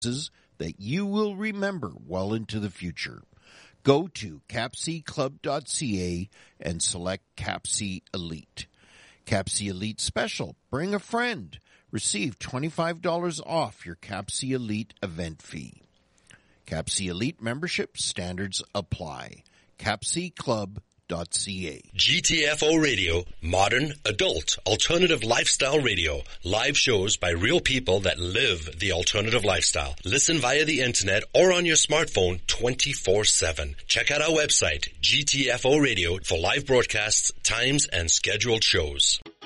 that you will remember well into the future. Go to capcclub.ca and select CAPC Elite. CAPC Elite Special. Bring a friend. Receive $25 off your CAPC Elite event fee. CAPC Elite membership standards apply. capclub.ca. GTFO Radio, modern, adult, alternative lifestyle radio. Live shows by real people that live the alternative lifestyle. Listen via the internet or on your smartphone 24/7. Check out our website, GTFO Radio, for live broadcasts, times, and scheduled shows.